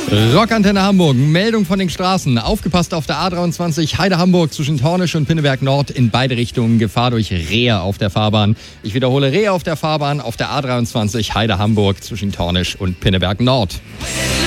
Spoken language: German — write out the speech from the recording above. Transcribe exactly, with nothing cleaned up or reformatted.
Rockantenne Hamburg, Meldung von den Straßen. Aufgepasst auf der A dreiundzwanzig Heide Hamburg zwischen Tornisch und Pinneberg Nord in beide Richtungen. Gefahr durch Rehe auf der Fahrbahn. Ich wiederhole, Rehe auf der Fahrbahn auf der A dreiundzwanzig Heide Hamburg zwischen Tornisch und Pinneberg Nord.